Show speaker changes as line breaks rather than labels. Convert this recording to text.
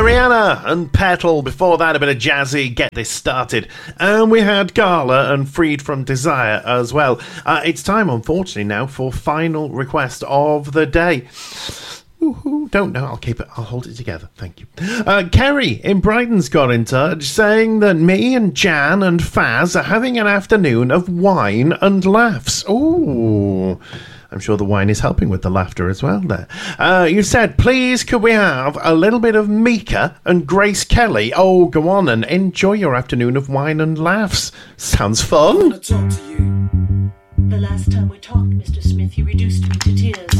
Rihanna and Petal. Before that, a bit of jazzy, Get This Started. And we had Gala and Freed from Desire as well. It's time, unfortunately, now for final request of the day. Ooh, don't know. I'll hold it together. Thank you. Kerry in Brighton's got in touch saying that me and Jan and Faz are having an afternoon of wine and laughs. Ooh. I'm sure the wine is helping with the laughter as well there. You said, please could we have a little bit of Mika and Grace Kelly? Oh, go on and enjoy your afternoon of wine and laughs. Sounds fun.
I want to talk to you.
The last time we talked, Mr. Smith, you reduced me to tears.